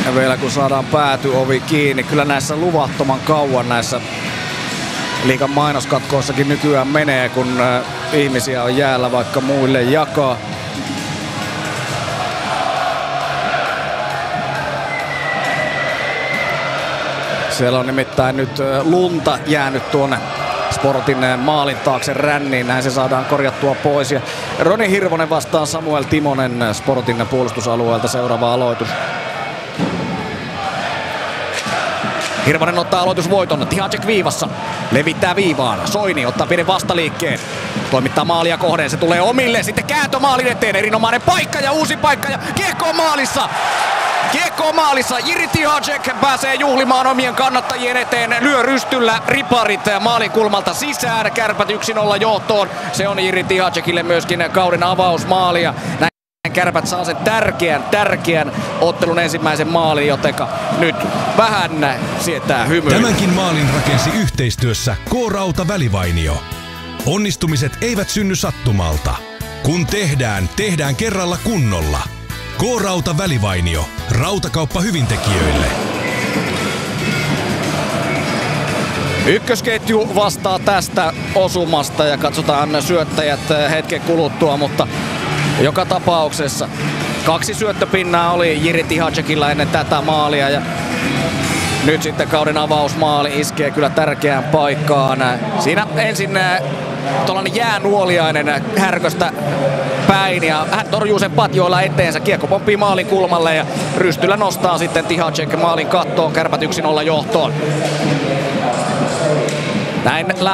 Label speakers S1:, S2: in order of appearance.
S1: vielä kun saadaan päätyovi kiinni. Kyllä näissä luvattoman kauan näissä liigan mainoskatkoissakin nykyään menee, kun ihmisiä on jäällä vaikka muille jakaa. Siellä on nimittäin nyt lunta jäänyt tuonne Sportin maalin taakse ränniin. Näin se saadaan korjattua pois. Ja Roni Hirvonen vastaan Samuel Timonen Sportin puolustusalueelta seuraava aloitus. Hirvonen ottaa aloitusvoiton. Tihacek viivassa. Levittää viivaan. Soini ottaa pienen vastaliikkeen. Toimittaa maalia kohden. Se tulee omille. Sitten kääntö maalin eteen. Erinomainen paikka ja uusi paikka. Ja kiekko on maalissa. Kiekko on maalissa. Jiri Tihacek pääsee juhlimaan omien kannattajien eteen. Lyö rystyllä riparit maalin kulmalta sisään. Kärpät 1-0 johtoon. Se on Jiri Tihacekille myöskin kauden avausmaali. Ja näin Kärpät saa sen tärkeän ottelun ensimmäisen maalin, jotenka nyt vähän sietää hymyä.
S2: Tämänkin maalin rakensi yhteistyössä K-Rauta Välivainio. Onnistumiset eivät synny sattumalta. Kun tehdään kerralla kunnolla. K-Rauta Välivainio. Rautakauppa hyvintekijöille.
S1: Ykkösketju vastaa tästä osumasta ja katsotaan syöttäjät hetken kuluttua, mutta joka tapauksessa 2 syöttöpinnaa oli Jiri Tihacekilla ennen tätä maalia ja nyt sitten kauden avausmaali iskee kyllä tärkeään paikkaan. Siinä ensin tuollainen jäänuoliainen härköstä päin ja hän torjuu sen patjoilla eteensä. Kiekko pomppii maalin kulmalle ja rystyllä nostaa sitten Tihacek maalin kattoon. Kärpät 1-0 johtoon. Näin